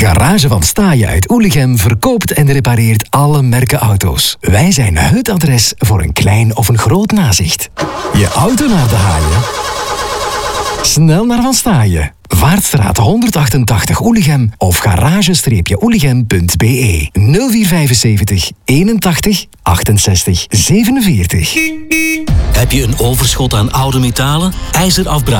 Garage van Staaien uit Oelichem verkoopt en repareert alle merken auto's. Wij zijn het adres voor een klein of een groot nazicht. Je auto naar de haaien? Snel naar Van Staaien. Vaartstraat 188 Oelichem of garage-oelichem.be 0475 81 68 47. Heb je een overschot aan oude metalen? IJzerafbraak